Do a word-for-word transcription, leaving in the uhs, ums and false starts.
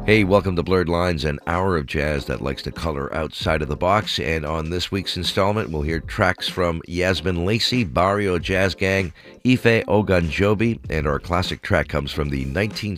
Hey, welcome to Blurred Lines, an hour of jazz that likes to color outside of the box. And on this week's installment, we'll hear tracks from Yasmin Lacey, Barrio Jazz Gang, Ife Ogunjobi, and our classic track comes from the nineteen